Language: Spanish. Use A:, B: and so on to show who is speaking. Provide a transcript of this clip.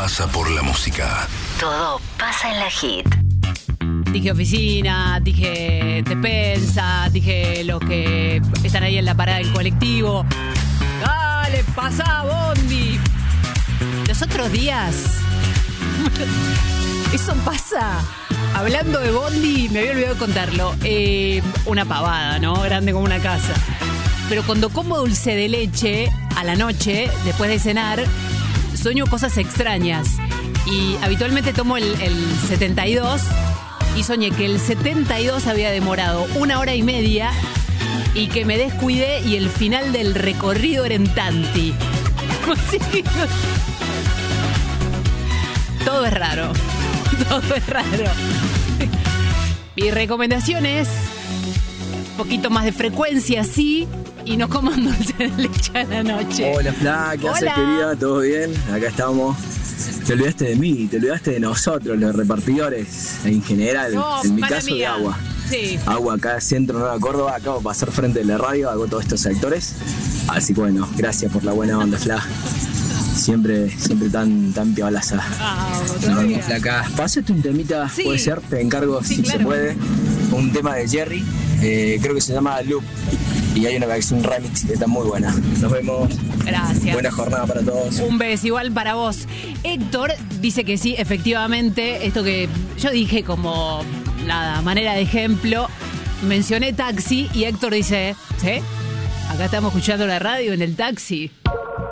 A: pasa por la música.
B: Todo pasa en la Hit.
C: Dije oficina, dije Tepensa, dije los que están ahí en la parada del colectivo. Dale, pasá, Bondi. Los otros días, eso pasa. Hablando de Bondi, me había olvidado de contarlo. Una pavada, ¿no? Grande como una casa. Pero cuando como dulce de leche a la noche, después de cenar, sueño cosas extrañas. Y habitualmente tomo el 72 y soñé que el 72 había demorado 1 hora y media y que me descuidé y el final del recorrido era en Tanti. Todo es raro. Todo es raro. Mi recomendación es un poquito más de frecuencia, sí, y no coman dulce de leche a la noche.
D: Hola, Fla, ¿qué haces, querida? ¿Todo bien? Acá estamos. Te olvidaste de mí, te olvidaste de nosotros, los repartidores, en general.
C: No,
D: en mi
C: mala
D: caso,
C: mía.
D: de agua.
C: Sí.
D: Agua acá, Centro Nueva Córdoba, acabo de pasar frente de la radio, hago todos estos sectores. Así que bueno, gracias por la buena onda, Fla. Siempre tan piolaza. No, Flaca. Pásate un temita,
C: Sí.
D: puede ser, te encargo
C: Sí,
D: si
C: claro.
D: se puede. Un tema de Jerry, creo que se llama Loop. Y hay una versión remix que está muy buena. Nos vemos.
C: Gracias.
D: Buena jornada para todos.
C: Un beso igual para vos. Héctor dice que sí, efectivamente, esto que yo dije como nada, manera de ejemplo, mencioné taxi y Héctor dice, ¿sí? Acá estamos escuchando la radio en el taxi.